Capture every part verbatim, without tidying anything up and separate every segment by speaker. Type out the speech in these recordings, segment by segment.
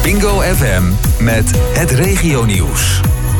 Speaker 1: Bingo F M met het regionieuws.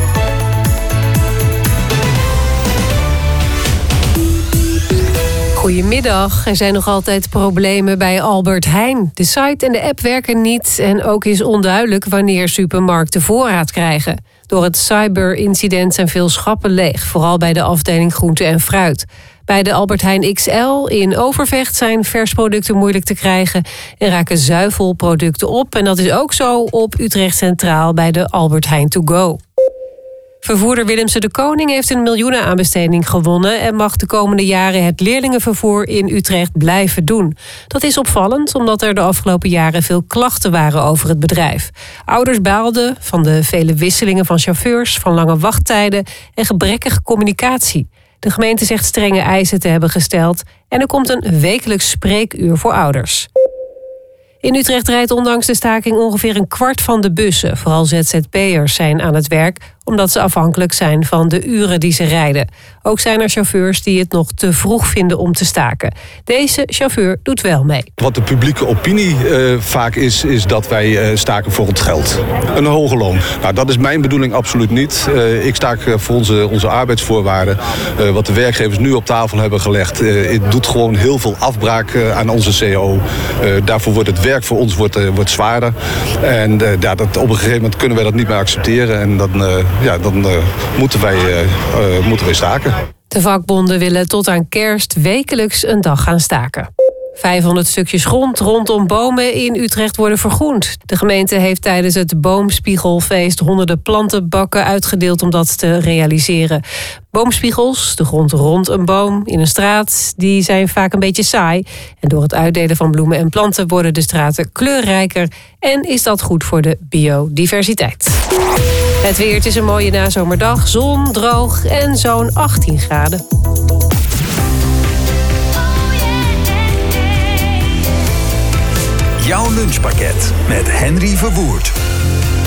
Speaker 2: Goedemiddag. Er zijn nog altijd problemen bij Albert Heijn. De site en de app werken niet en ook is onduidelijk wanneer supermarkten voorraad krijgen. Door het cyberincident zijn veel schappen leeg, vooral bij de afdeling groente en fruit. Bij de Albert Heijn X L in Overvecht zijn versproducten moeilijk te krijgen en raken zuivelproducten op. En dat is ook zo op Utrecht Centraal bij de Albert Heijn To Go. Vervoerder Willemse de Koning heeft een miljoenenaanbesteding gewonnen en mag de komende jaren het leerlingenvervoer in Utrecht blijven doen. Dat is opvallend omdat er de afgelopen jaren veel klachten waren over het bedrijf. Ouders baalden van de vele wisselingen van chauffeurs, van lange wachttijden en gebrekkige communicatie. De gemeente zegt strenge eisen te hebben gesteld en er komt een wekelijks spreekuur voor ouders. In Utrecht rijdt ondanks de staking ongeveer een kwart van de bussen. Vooral Z Z P'ers zijn aan het werk omdat ze afhankelijk zijn van de uren die ze rijden. Ook zijn er chauffeurs die het nog te vroeg vinden om te staken. Deze chauffeur doet wel mee.
Speaker 3: Wat de publieke opinie uh, vaak is, is dat wij uh, staken voor het geld. Een hoger loon. Nou, dat is mijn bedoeling absoluut niet. Uh, ik staak voor onze, onze arbeidsvoorwaarden. Uh, wat de werkgevers nu op tafel hebben gelegd. Uh, het doet gewoon heel veel afbraak uh, aan onze C O. Uh, daarvoor wordt het werk voor ons wordt, uh, wordt zwaarder. En uh, ja, dat, op een gegeven moment kunnen wij dat niet meer accepteren. En dan... Uh, Ja, dan uh, moeten, wij, uh, uh, moeten wij staken.
Speaker 2: De vakbonden willen tot aan kerst wekelijks een dag gaan staken. vijfhonderd stukjes grond rondom bomen in Utrecht worden vergroend. De gemeente heeft tijdens het Boomspiegelfeest honderden plantenbakken uitgedeeld om dat te realiseren. Boomspiegels, de grond rond een boom in een straat, die zijn vaak een beetje saai. En door het uitdelen van bloemen en planten worden de straten kleurrijker en is dat goed voor de biodiversiteit. Het weer, het is een mooie nazomerdag, zon, droog en zo'n achttien graden.
Speaker 1: Jouw lunchpakket met Henry Verwoerd.